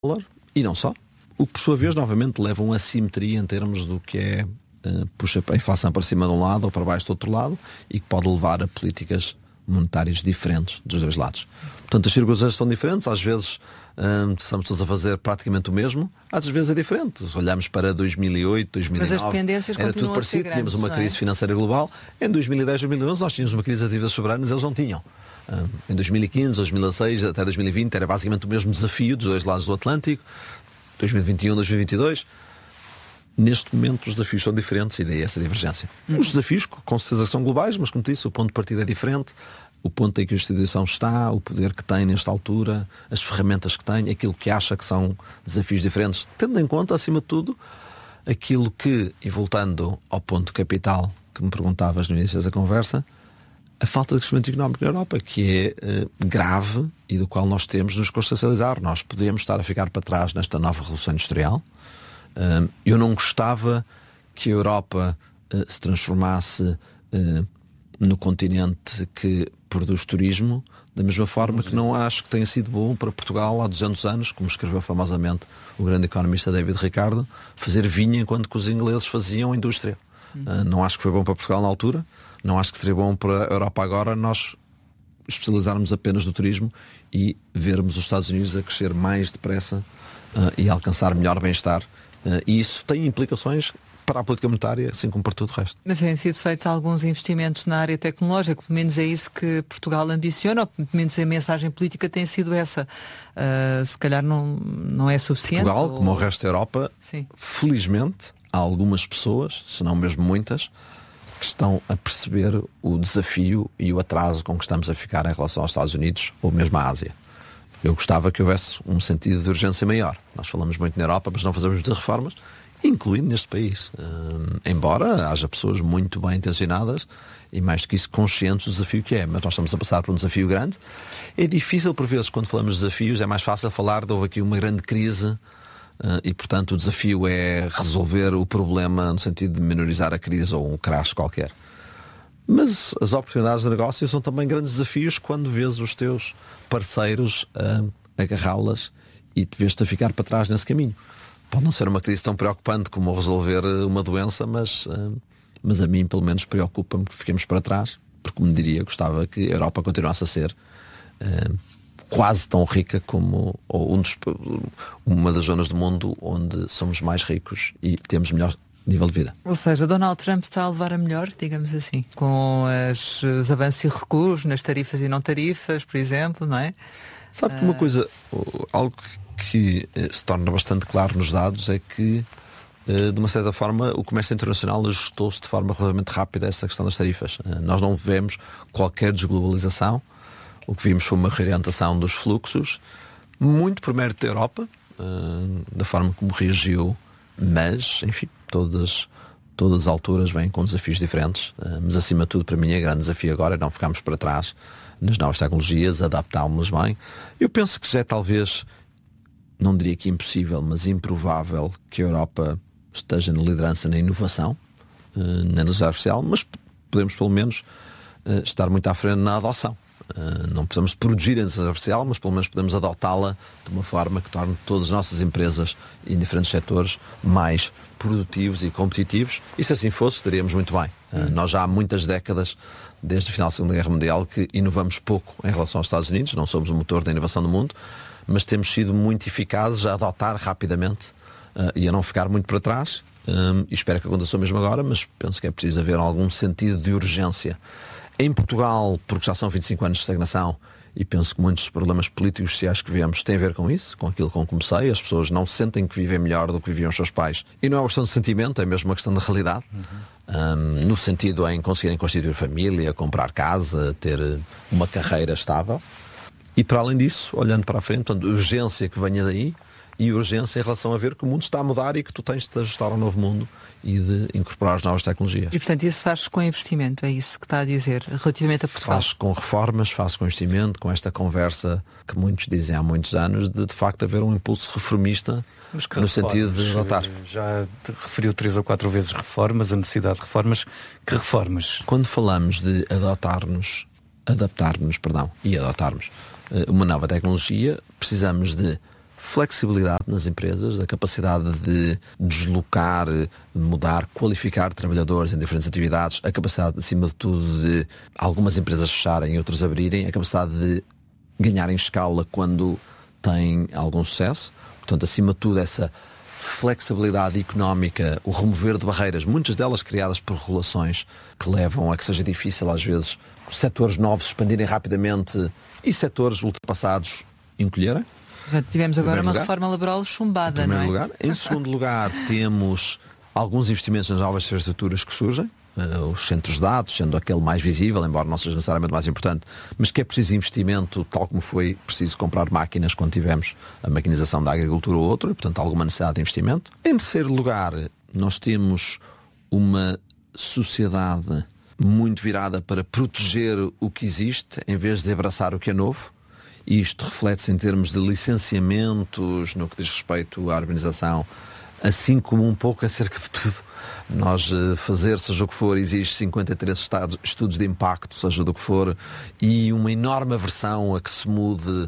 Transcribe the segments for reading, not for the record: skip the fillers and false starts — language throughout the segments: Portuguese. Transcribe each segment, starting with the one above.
dólar, e não só, o que por sua vez novamente leva a uma assimetria em termos do que é puxa a inflação para cima de um lado ou para baixo do outro lado, e que pode levar a políticas monetárias diferentes dos dois lados. Portanto, as circunstâncias são diferentes, às vezes estamos todos a fazer praticamente o mesmo, às vezes é diferente. Olhamos para 2008, 2009, mas as dependências era tudo parecido, tínhamos uma crise financeira global. Em 2010, 2011 nós tínhamos uma crise de dívidas soberanas, eles não tinham. Em 2015, 2016, até 2020 era basicamente o mesmo desafio dos dois lados do Atlântico. 2021, 2022. Neste momento os desafios são diferentes e daí essa divergência. Os desafios com certeza são globais, mas como disse, o ponto de partida é diferente. O ponto em que a instituição está, o poder que tem nesta altura, as ferramentas que tem, aquilo que acha que são desafios diferentes, tendo em conta, acima de tudo, aquilo que, e voltando ao ponto de capital que me perguntavas no início da conversa, a falta de crescimento económico na Europa, que é grave e do qual nós temos de nos consciencializar. Nós podemos estar a ficar para trás nesta nova revolução industrial. Eu não gostava que a Europa se transformasse no continente que produz turismo, da mesma forma que não acho que tenha sido bom para Portugal há 200 anos, como escreveu famosamente o grande economista David Ricardo, fazer vinho enquanto que os ingleses faziam indústria. Não acho que foi bom para Portugal na altura, não acho que seria bom para a Europa agora nós especializarmos apenas no turismo e vermos os Estados Unidos a crescer mais depressa e alcançar melhor bem-estar. E isso tem implicações para a política monetária, assim como para tudo o resto. Mas têm sido feitos alguns investimentos na área tecnológica, pelo menos é isso que Portugal ambiciona, ou pelo menos a mensagem política tem sido essa. Se calhar não é suficiente. Portugal, como o resto da Europa, sim, felizmente, há algumas pessoas, se não mesmo muitas, que estão a perceber o desafio e o atraso com que estamos a ficar em relação aos Estados Unidos ou mesmo à Ásia. Eu gostava que houvesse um sentido de urgência maior. Nós falamos muito na Europa, mas não fazemos muitas reformas, incluindo neste país. Embora haja pessoas muito bem intencionadas e, mais do que isso, conscientes do desafio que é. Mas nós estamos a passar por um desafio grande. É difícil, por vezes, quando falamos de desafios, é mais fácil falar de houve aqui uma grande crise e, portanto, o desafio é resolver o problema no sentido de minorizar a crise ou um crash qualquer. Mas as oportunidades de negócio são também grandes desafios quando vês os teus parceiros a agarrá-las e te vês-te a ficar para trás nesse caminho. Pode não ser uma crise tão preocupante como resolver uma doença, mas a mim, pelo menos, preocupa-me que fiquemos para trás, porque, como diria, gostava que a Europa continuasse a ser quase tão rica como uma das zonas do mundo onde somos mais ricos e temos melhor nível de vida. Ou seja, Donald Trump está a levar a melhor, digamos assim, com os avanços e recuos nas tarifas e não tarifas, por exemplo, não é? Sabe que uma coisa, algo que se torna bastante claro nos dados é que, de uma certa forma, o comércio internacional ajustou-se de forma relativamente rápida a esta questão das tarifas. Nós não vemos qualquer desglobalização. O que vimos foi uma reorientação dos fluxos, muito por mérito da Europa, da forma como reagiu, mas, enfim, todas as alturas vêm com desafios diferentes, mas acima de tudo, para mim, o grande desafio agora é não ficarmos para trás nas novas tecnologias, adaptámos-nos bem. Eu penso que já é talvez, não diria que impossível, mas improvável que a Europa esteja na liderança na inovação, na inteligência artificial, mas podemos pelo menos estar muito à frente na adoção. Não precisamos produzir a inteligência artificial, mas pelo menos podemos adotá-la de uma forma que torne todas as nossas empresas em diferentes setores mais produtivos e competitivos, e se assim fosse, estaríamos muito bem. Nós já há muitas décadas, desde o final da Segunda Guerra Mundial, que inovamos pouco em relação aos Estados Unidos, não somos o motor da inovação do mundo, mas temos sido muito eficazes a adotar rapidamente e a não ficar muito para trás, e espero que aconteça mesmo agora, mas penso que é preciso haver algum sentido de urgência. Em Portugal, porque já são 25 anos de estagnação, e penso que muitos dos problemas políticos e sociais que vivemos têm a ver com isso, com aquilo com que comecei. As pessoas não sentem que vivem melhor do que viviam os seus pais. E não é uma questão de sentimento, é mesmo uma questão de realidade. No sentido em conseguirem constituir família, comprar casa, ter uma carreira estável. E para além disso, olhando para a frente, portanto, urgência que venha daí e urgência em relação a ver que o mundo está a mudar e que tu tens de te ajustar ao novo mundo e de incorporar as novas tecnologias. E, portanto, isso faz com investimento, é isso que está a dizer, relativamente a Portugal? Faz com reformas, faz com investimento, com esta conversa que muitos dizem há muitos anos, de facto haver um impulso reformista no sentido de adotar. Já referiu 3 ou 4 vezes reformas, a necessidade de reformas. Que reformas? Quando falamos de adaptarmos e adotarmos uma nova tecnologia, precisamos de flexibilidade nas empresas, a capacidade de deslocar, mudar, qualificar trabalhadores em diferentes atividades, a capacidade, acima de tudo, de algumas empresas fecharem e outras abrirem, a capacidade de ganhar em escala quando têm algum sucesso. Portanto, acima de tudo, essa flexibilidade económica, o remover de barreiras, muitas delas criadas por regulações que levam a que seja difícil, às vezes, setores novos expandirem rapidamente e setores ultrapassados encolherem. Já tivemos agora uma reforma laboral chumbada, não é? Lugar. Em segundo lugar, temos alguns investimentos nas novas infraestruturas que surgem, os centros de dados, sendo aquele mais visível, embora não seja necessariamente mais importante, mas que é preciso investimento, tal como foi preciso comprar máquinas quando tivemos a maquinização da agricultura ou outra, e, portanto, alguma necessidade de investimento. Em terceiro lugar, nós temos uma sociedade muito virada para proteger o que existe, em vez de abraçar o que é novo. E isto reflete-se em termos de licenciamentos, no que diz respeito à urbanização, assim como um pouco acerca de tudo. Nós fazer, seja o que for, existe 53 estudos de impacto, seja do que for, e uma enorme aversão a que se mude,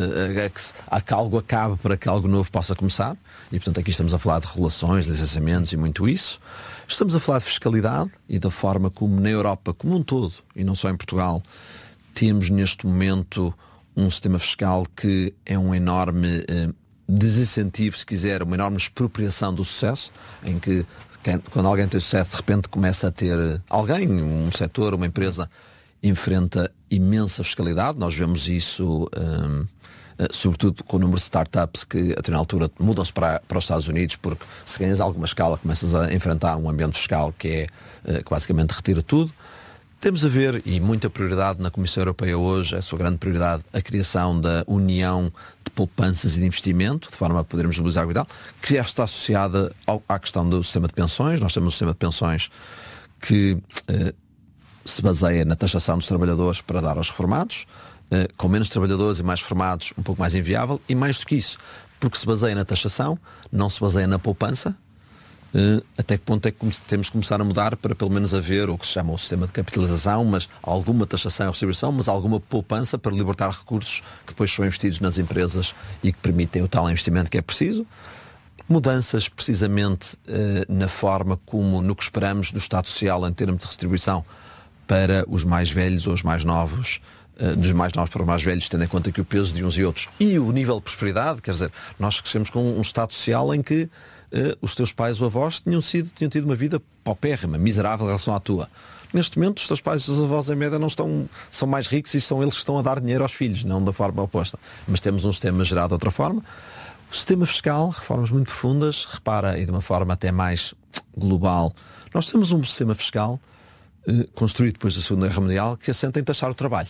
a que algo acabe para que algo novo possa começar. E, portanto, aqui estamos a falar de regulações, licenciamentos e muito isso. Estamos a falar de fiscalidade e da forma como na Europa, como um todo, e não só em Portugal, temos neste momento um sistema fiscal que é um enorme desincentivo, se quiser, uma enorme expropriação do sucesso, em que quando alguém tem sucesso, de repente começa a ter alguém, um setor, uma empresa, enfrenta imensa fiscalidade. Nós vemos isso sobretudo com o número de startups que até na altura mudam-se para os Estados Unidos, porque se ganhas alguma escala começas a enfrentar um ambiente fiscal que que basicamente retira tudo. Temos a ver, e muita prioridade na Comissão Europeia hoje, é a sua grande prioridade, a criação da União de Poupanças e de Investimento, de forma a podermos mobilizar o capital, que já está associada à questão do sistema de pensões. Nós temos um sistema de pensões que se baseia na taxação dos trabalhadores para dar aos reformados, com menos trabalhadores e mais reformados, um pouco mais inviável, e mais do que isso, porque se baseia na taxação, não se baseia na poupança. Até que ponto é que temos que começar a mudar para pelo menos haver o que se chama o sistema de capitalização, mas alguma taxação e redistribuição, mas alguma poupança para libertar recursos que depois são investidos nas empresas e que permitem o tal investimento que é preciso. Mudanças precisamente na forma como, no que esperamos do Estado Social em termos de redistribuição para os mais velhos ou os mais novos, dos mais novos para os mais velhos, tendo em conta que o peso de uns e outros e o nível de prosperidade, quer dizer, nós crescemos com um Estado Social em que os teus pais ou avós tinham tido uma vida paupérrima, miserável em relação à tua. Neste momento, os teus pais e os avós, em média, são mais ricos e são eles que estão a dar dinheiro aos filhos, não da forma oposta. Mas temos um sistema gerado de outra forma. O sistema fiscal, reformas muito profundas, repara, e de uma forma até mais global, nós temos um sistema fiscal construído depois da Segunda Guerra Mundial que assenta em taxar o trabalho.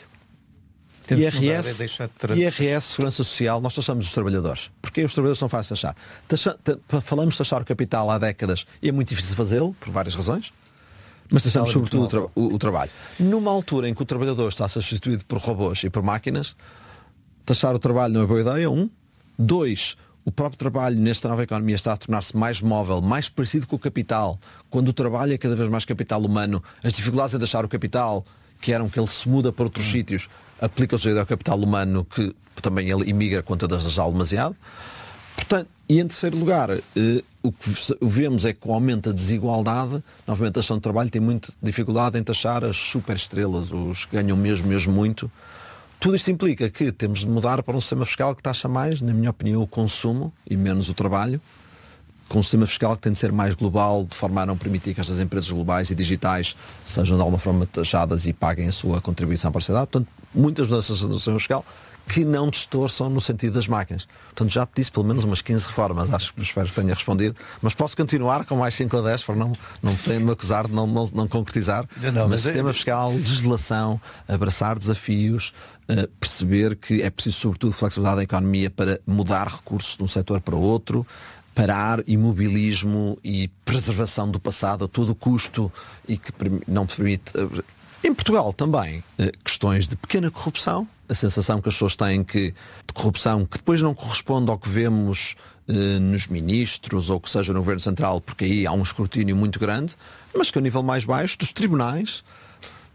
IRS, Segurança Social, nós taxamos os trabalhadores. Porque os trabalhadores são fáceis de taxar. Falamos de taxar o capital há décadas e é muito difícil fazê-lo, por várias razões, mas taxamos sobretudo o trabalho. Numa altura em que o trabalhador está substituído por robôs e por máquinas, taxar o trabalho não é boa ideia, 1. 2, o próprio trabalho nesta nova economia está a tornar-se mais móvel, mais parecido com o capital. Quando o trabalho é cada vez mais capital humano, as dificuldades em deixar o capital, que eram que ele se muda para outros sítios, aplica-se ao capital humano, que também ele imigra quando desejá-lo demasiado. Portanto, e em terceiro lugar, o que vemos é que com o aumento da desigualdade, novamente a taxação de trabalho tem muita dificuldade em taxar as superestrelas, os que ganham mesmo muito. Tudo isto implica que temos de mudar para um sistema fiscal que taxa mais, na minha opinião, o consumo e menos o trabalho, com um sistema fiscal que tem de ser mais global, de forma a não permitir que estas empresas globais e digitais sejam de alguma forma taxadas e paguem a sua contribuição para a sociedade. Portanto, muitas mudanças no sistema fiscal que não distorçam no sentido das máquinas. Portanto, já te disse pelo menos umas 15 reformas, espero que tenha respondido, mas posso continuar com mais 5 ou 10 para não me acusar de não concretizar. Mas sistema fiscal, legislação, abraçar desafios, perceber que é preciso sobretudo flexibilidade da economia para mudar recursos de um setor para o outro, parar imobilismo e preservação do passado a todo custo e que não permite... Em Portugal também, questões de pequena corrupção, a sensação que as pessoas têm de corrupção que depois não corresponde ao que vemos nos ministros ou que seja no Governo Central, porque aí há um escrutínio muito grande, mas que a nível mais baixo dos tribunais,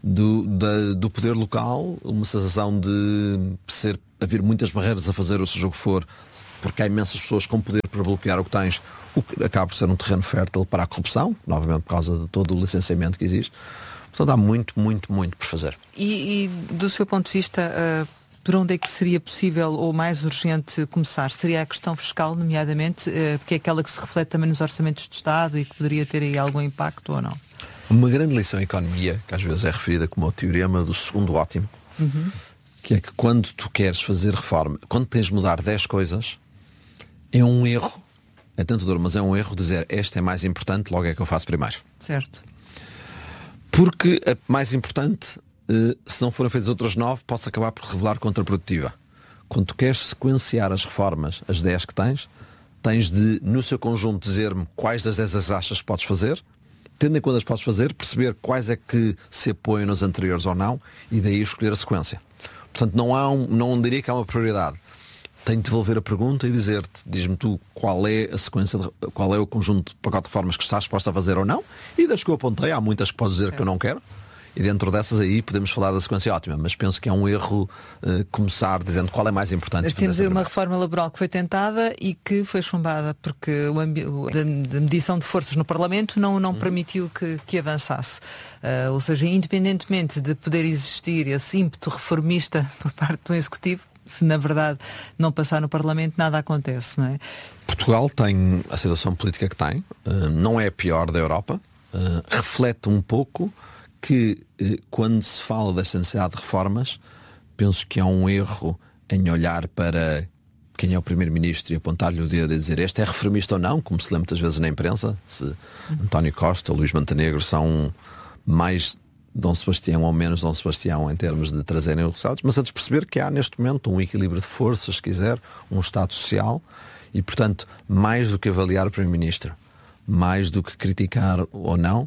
do poder local, uma sensação de haver muitas barreiras a fazer o seja o que for, porque há imensas pessoas com poder para bloquear o que tens, o que acaba por ser um terreno fértil para a corrupção, novamente por causa de todo o licenciamento que existe. Portanto, há muito por fazer. E do seu ponto de vista, por onde é que seria possível ou mais urgente começar? Seria a questão fiscal, nomeadamente, porque é aquela que se reflete também nos orçamentos de Estado e que poderia ter aí algum impacto ou não? Uma grande lição em economia, que às vezes é referida como o teorema do segundo ótimo, que é que quando tu queres fazer reforma, quando tens de mudar 10 coisas, é um erro, é tentador, mas é um erro dizer este é mais importante, logo é que eu faço primeiro. Certo. Porque a mais importante, se não forem feitas outras 9, pode-se acabar por revelar contraprodutiva. Quando tu queres sequenciar as reformas, as 10 que tens de, no seu conjunto, dizer-me quais das 10 as achas que podes fazer, tendo em conta as podes fazer, perceber quais é que se apoiam nos anteriores ou não, e daí escolher a sequência. Portanto, não diria que há uma prioridade. Tenho de devolver a pergunta e dizer-te, diz-me tu qual é a sequência, qual é o conjunto de pacote de reformas que estás disposto a fazer ou não, e das que eu apontei, há muitas que podes dizer que eu não quero, e dentro dessas aí podemos falar da sequência ótima, mas penso que é um erro começar dizendo qual é mais importante. Mas temos aí uma reforma laboral que foi tentada e que foi chumbada, porque a medição de forças no Parlamento não permitiu que avançasse. Ou seja, independentemente de poder existir esse ímpeto reformista por parte do Executivo, se na verdade não passar no Parlamento, nada acontece, não é? Portugal tem a situação política que tem, não é a pior da Europa, reflete um pouco que quando se fala desta necessidade de reformas, penso que há um erro em olhar para quem é o Primeiro-Ministro e apontar-lhe o dedo e dizer este é reformista ou não, como se lê muitas vezes na imprensa, se António Costa, Luís Montenegro são mais Dom Sebastião ou menos Dom Sebastião em termos de trazerem os resultados, mas a perceber que há neste momento um equilíbrio de forças, se quiser, um Estado social e, portanto, mais do que avaliar o Primeiro-Ministro, mais do que criticar ou não,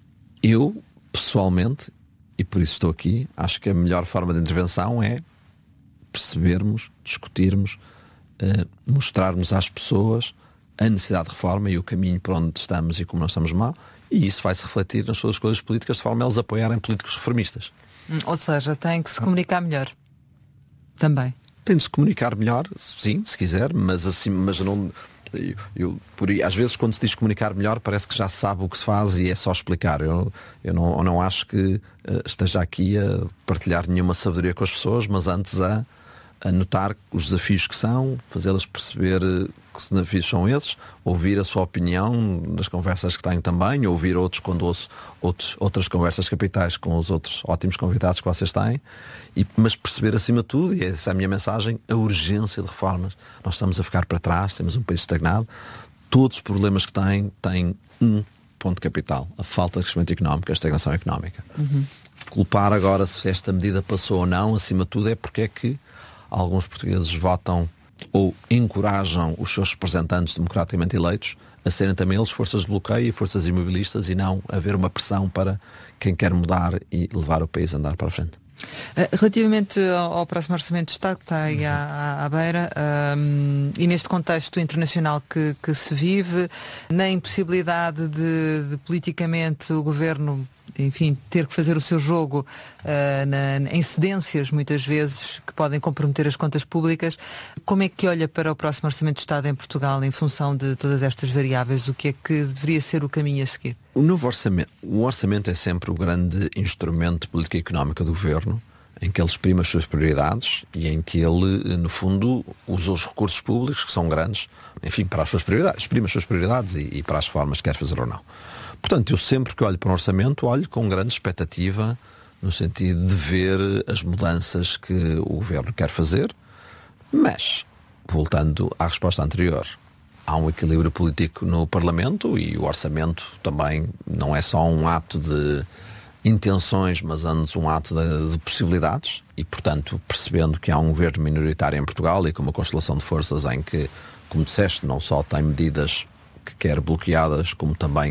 eu, pessoalmente, e por isso estou aqui, acho que a melhor forma de intervenção é percebermos, discutirmos, mostrarmos às pessoas a necessidade de reforma e o caminho para onde estamos e como nós estamos mal. E isso vai-se refletir nas suas escolhas políticas de forma a eles apoiarem políticos reformistas. Ou seja, tem que se comunicar melhor. Também. Tem de se comunicar melhor, sim, se quiser, mas assim, mas não. Às vezes quando se diz comunicar melhor parece que já se sabe o que se faz e é só explicar. Eu não acho que esteja aqui a partilhar nenhuma sabedoria com as pessoas, mas antes a notar os desafios que são, fazê-las perceber que desafios são esses, ouvir a sua opinião nas conversas que tenho também, ouvir outros quando ouço outras conversas capitais com os outros ótimos convidados que vocês têm, mas perceber acima de tudo, e essa é a minha mensagem, a urgência de reformas. Nós estamos a ficar para trás, temos um país estagnado, todos os problemas que têm um ponto capital, a falta de crescimento económico, a estagnação económica. Culpar agora se esta medida passou ou não, acima de tudo, é porque é que alguns portugueses votam ou encorajam os seus representantes democraticamente eleitos a serem também eles forças de bloqueio e forças imobilistas e não haver uma pressão para quem quer mudar e levar o país a andar para a frente. Relativamente ao próximo Orçamento de Estado que está aí à beira, e neste contexto internacional que se vive, na impossibilidade de politicamente o Governo, enfim, ter que fazer o seu jogo em cedências, muitas vezes, que podem comprometer as contas públicas, como é que olha para o próximo Orçamento de Estado em Portugal em função de todas estas variáveis? O que é que deveria ser o caminho a seguir? O orçamento é sempre o grande instrumento de política económica do Governo, em que ele exprime as suas prioridades e em que ele, no fundo, usa os recursos públicos, que são grandes, enfim, para as suas prioridades, exprime as suas prioridades e para as formas que quer fazer ou não. Portanto, eu sempre que olho para um orçamento, olho com grande expectativa, no sentido de ver as mudanças que o Governo quer fazer, mas, voltando à resposta anterior, há um equilíbrio político no Parlamento e o orçamento também não é só um ato de intenções, mas antes um ato de possibilidades e, portanto, percebendo que há um governo minoritário em Portugal e com uma constelação de forças em que, como disseste, não só tem medidas que quer bloqueadas, como também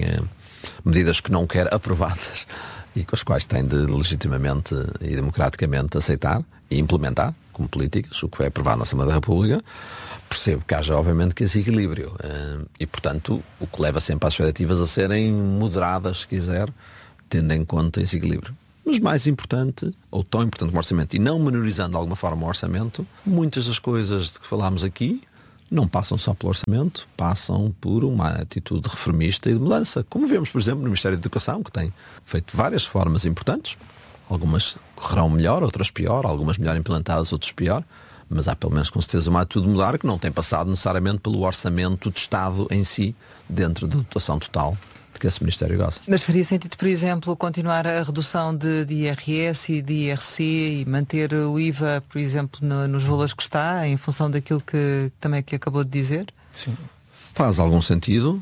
medidas que não quer aprovadas e com as quais tem de legitimamente e democraticamente aceitar e implementar como políticas, o que foi aprovado na Assembleia da República, percebo que haja obviamente que esse equilíbrio e, portanto, o que leva sempre às expectativas a serem moderadas, se quiser, tendo em conta esse equilíbrio. Mas mais importante, ou tão importante como o orçamento, e não menorizando de alguma forma o orçamento, muitas das coisas de que falámos aqui não passam só pelo orçamento, passam por uma atitude reformista e de mudança. Como vemos, por exemplo, no Ministério da Educação, que tem feito várias reformas importantes. Algumas correrão melhor, outras pior, algumas melhor implantadas, outras pior. Mas há pelo menos com certeza uma atitude de mudar que não tem passado necessariamente pelo orçamento de Estado em si, dentro da dotação total de que esse Ministério goza. Mas faria sentido, por exemplo, continuar a redução de IRS e de IRC e manter o IVA, por exemplo, nos valores que está, em função daquilo que também que acabou de dizer? Sim. Faz algum sentido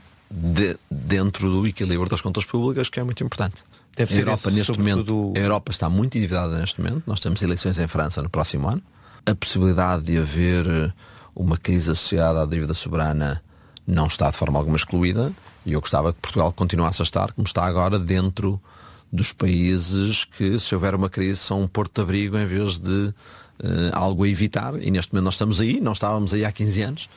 dentro do equilíbrio das contas públicas, que é muito importante. Deve ser A Europa está muito endividada neste momento. Nós temos eleições em França no próximo ano. A possibilidade de haver uma crise associada à dívida soberana não está de forma alguma excluída, e eu gostava que Portugal continuasse a estar, como está agora, dentro dos países que, se houver uma crise, são um porto de abrigo em vez de algo a evitar. E neste momento nós estamos aí, não estávamos aí há 15 anos,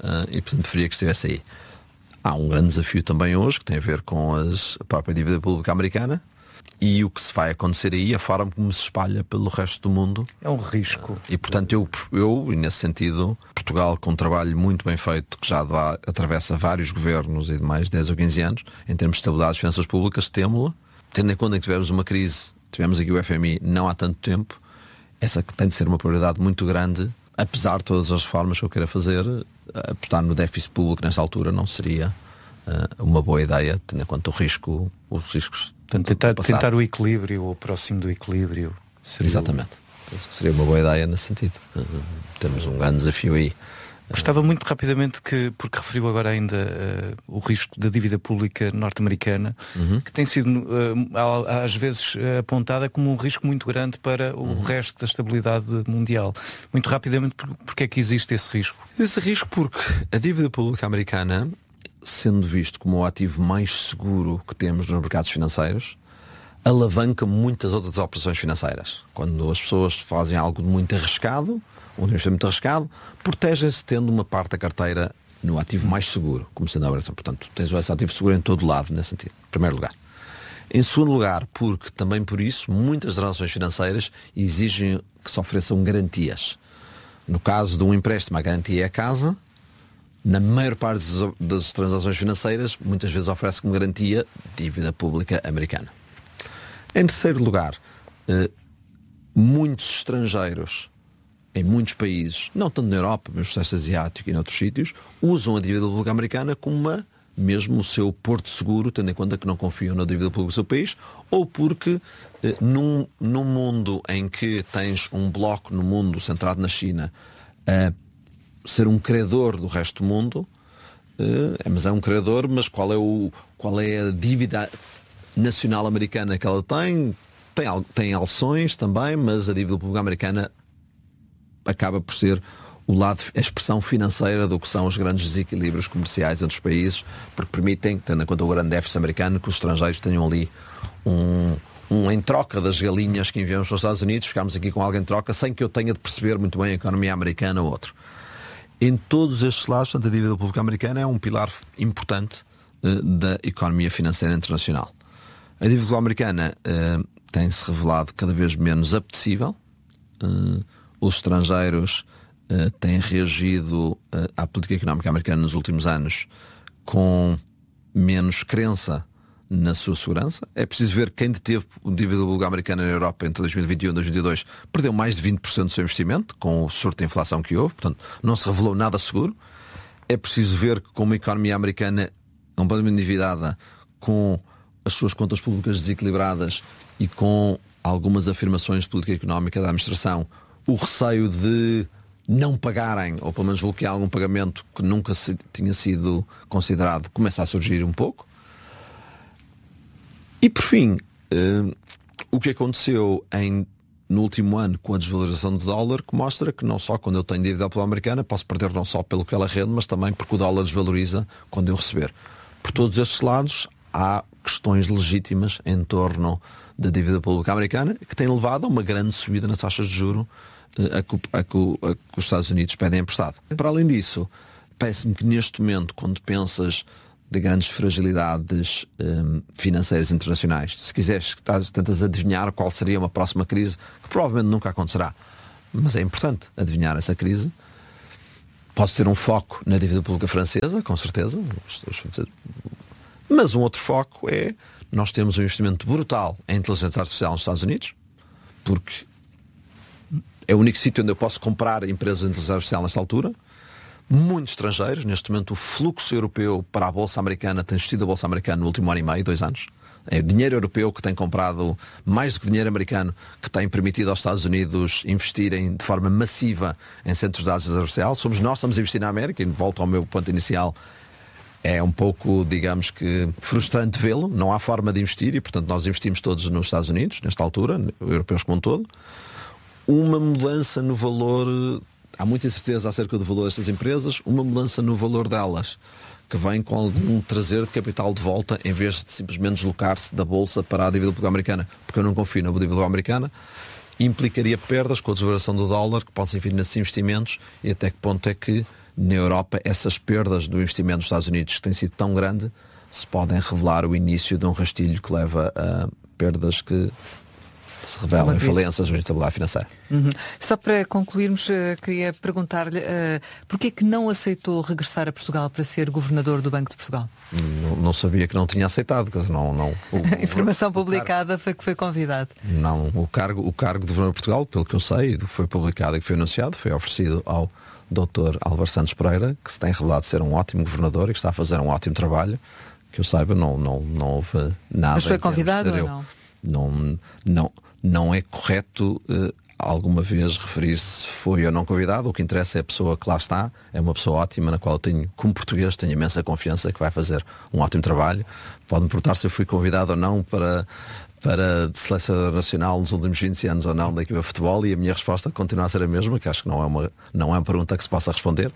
e portanto preferia que estivesse aí. Há um grande desafio também hoje, que tem a ver com a própria dívida pública americana, e o que se vai acontecer aí, a forma como se espalha pelo resto do mundo. É um risco. E portanto eu nesse sentido, Portugal, com um trabalho muito bem feito, que já atravessa vários governos e de mais 10 ou 15 anos, em termos de estabilidade das finanças públicas, temo-la, tendo em conta que tivemos uma crise, tivemos aqui o FMI não há tanto tempo, essa que tem de ser uma prioridade muito grande, apesar de todas as reformas que eu queira fazer, apostar no déficit público nesta altura não seria uma boa ideia, tendo em conta os riscos. Portanto, tentar o equilíbrio, ou próximo do equilíbrio. Exatamente. Seria uma boa ideia nesse sentido. Temos um grande desafio aí. Gostava muito rapidamente porque referiu agora ainda o risco da dívida pública norte-americana, que tem sido às vezes apontada como um risco muito grande para o resto da estabilidade mundial. Muito rapidamente, porque é que existe esse risco? Esse risco porque a dívida pública americana, sendo visto como o ativo mais seguro que temos nos mercados financeiros, alavanca muitas outras operações financeiras. Quando as pessoas fazem algo de muito arriscado, um investimento muito arriscado, protegem-se tendo uma parte da carteira no ativo mais seguro, como sendo a operação. Portanto, tens esse ativo seguro em todo lado, nesse sentido, em primeiro lugar. Em segundo lugar, porque também por isso, muitas transações financeiras exigem que se ofereçam garantias. No caso de um empréstimo, a garantia é a casa. Na maior parte das transações financeiras, muitas vezes oferece como garantia dívida pública americana. Em terceiro lugar, muitos estrangeiros em muitos países, não tanto na Europa, mas no Sudeste Asiático e em outros sítios, usam a dívida pública americana como mesmo o seu porto seguro, tendo em conta que não confiam na dívida pública do seu país, ou porque num mundo em que tens um bloco no mundo centrado na China ser um credor do resto do mundo, mas é um credor, mas qual é a dívida nacional americana que ela tem? Tem alções também, mas a dívida pública americana acaba por ser a expressão financeira do que são os grandes desequilíbrios comerciais entre os países, porque permitem, tendo em conta o grande déficit americano, que os estrangeiros tenham ali em troca das galinhas que enviamos para os Estados Unidos, ficamos aqui com algo em troca, sem que eu tenha de perceber muito bem a economia americana ou outro. Em todos estes lados, a dívida pública americana é um pilar importante da economia financeira internacional. A dívida pública americana tem-se revelado cada vez menos apetecível. Os estrangeiros têm reagido à política económica americana nos últimos anos com menos crença na sua segurança. É preciso ver quem deteve dívida pública americana na Europa entre 2021 e 2022 perdeu mais de 20% do seu investimento, com o surto de inflação que houve, portanto não se revelou nada seguro. É preciso ver que, com uma economia americana completamente endividada, com as suas contas públicas desequilibradas e com algumas afirmações de política económica da administração, o receio de não pagarem, ou pelo menos bloquear algum pagamento que nunca tinha sido considerado, começa a surgir um pouco. E por fim, o que aconteceu no último ano com a desvalorização do dólar, que mostra que não só quando eu tenho dívida pública americana posso perder não só pelo que ela rende, mas também porque o dólar desvaloriza quando eu receber. Por todos estes lados há questões legítimas em torno da dívida pública americana, que tem levado a uma grande subida nas taxas de juros a que os Estados Unidos pedem emprestado. Para além disso, parece-me que neste momento, quando pensas de grandes fragilidades financeiras internacionais. Se quiseres, tentas adivinhar qual seria uma próxima crise, que provavelmente nunca acontecerá. Mas é importante adivinhar essa crise. Pode ter um foco na dívida pública francesa, com certeza. Mas um outro foco é, nós temos um investimento brutal em inteligência artificial nos Estados Unidos, porque é o único sítio onde eu posso comprar empresas de inteligência artificial nesta altura. Muitos estrangeiros, neste momento o fluxo europeu para a Bolsa Americana tem existido a Bolsa Americana no último ano e meio, 2 anos. É dinheiro europeu que tem comprado mais do que dinheiro americano, que tem permitido aos Estados Unidos investirem de forma massiva em centros de dados artificial. Somos nós que estamos a investir na América, e volto ao meu ponto inicial, é um pouco, digamos que, frustrante vê-lo. Não há forma de investir e, portanto, nós investimos todos nos Estados Unidos, nesta altura, europeus como um todo. Uma mudança no valor, há muita incerteza acerca do valor destas empresas, uma mudança no valor delas, que vem com algum trazer de capital de volta, em vez de simplesmente deslocar-se da Bolsa para a dívida pública americana, porque eu não confio na dívida pública americana, implicaria perdas com a desvalorização do dólar, que possam vir nesses investimentos, e até que ponto é que, na Europa, essas perdas do investimento dos Estados Unidos, que tem sido tão grande, se podem revelar o início de um rastilho que leva a perdas que se revelam em falências ou instabilidade financeira. Só para concluirmos, queria perguntar-lhe porquê que não aceitou regressar a Portugal para ser governador do Banco de Portugal? Não sabia que não tinha aceitado. A informação publicada foi que foi convidado. Não, o cargo de governador de Portugal, pelo que eu sei, foi publicado e foi anunciado, foi oferecido ao Dr. Álvaro Santos Pereira, que se tem revelado ser um ótimo governador e que está a fazer um ótimo trabalho. Que eu saiba, não houve nada. Mas foi convidado ou não? Não é correto alguma vez referir-se se foi ou não convidado. O que interessa é a pessoa que lá está. É uma pessoa ótima, na qual eu tenho, como português, tenho imensa confiança que vai fazer um ótimo trabalho. Pode-me perguntar se eu fui convidado ou não para seleção nacional nos últimos 20 anos ou não da equipa de futebol, e a minha resposta continua a ser a mesma, que acho que não é uma pergunta que se possa responder.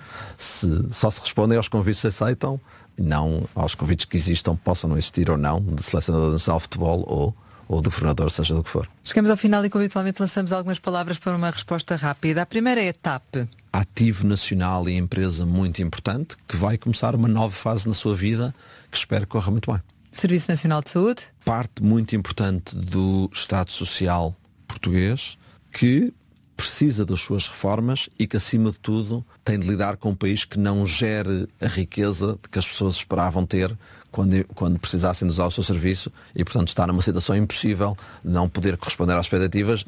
Só se respondem aos convites que se aceitam, não aos convites que existam, possam não existir ou não, de selecionador nacional de futebol ou de governador, seja do que for. Chegamos ao final e, como habitualmente, lançamos algumas palavras para uma resposta rápida. A primeira é a TAP. Ativo nacional e empresa muito importante, que vai começar uma nova fase na sua vida, que espero que corra muito bem. Serviço Nacional de Saúde. Parte muito importante do Estado Social português, que precisa das suas reformas e que, acima de tudo, tem de lidar com um país que não gere a riqueza de que as pessoas esperavam ter quando precisassem de usar o seu serviço, e, portanto, está numa situação impossível de não poder corresponder às expectativas,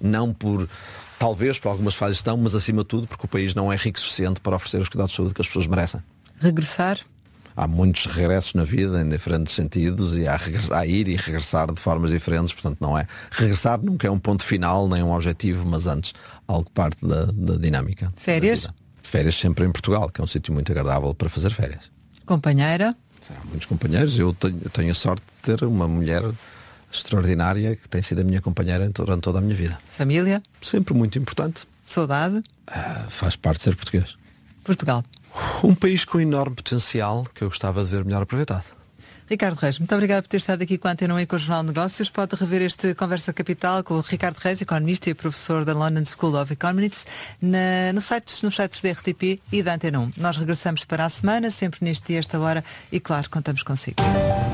talvez por algumas falhas estão, mas acima de tudo porque o país não é rico o suficiente para oferecer os cuidados de saúde que as pessoas merecem. Regressar. Há muitos regressos na vida em diferentes sentidos, e há ir e regressar de formas diferentes, portanto não é. Regressar nunca é um ponto final, nem um objetivo, mas antes algo parte da dinâmica. Férias? Férias sempre em Portugal, que é um sítio muito agradável para fazer férias. Companheira? Há muitos companheiros. Eu tenho a sorte de ter uma mulher extraordinária que tem sido a minha companheira durante toda a minha vida. Família? Sempre muito importante. Saudade? Faz parte de ser português. Portugal? Um país com enorme potencial que eu gostava de ver melhor aproveitado. Ricardo Reis, muito obrigado por ter estado aqui com a Antena 1 e com o Jornal de Negócios. Pode rever este Conversa Capital com o Ricardo Reis, economista e professor da London School of Economics, nos sites da RTP e da Antena 1. Nós regressamos para a semana, sempre neste dia, esta hora, e claro, contamos consigo.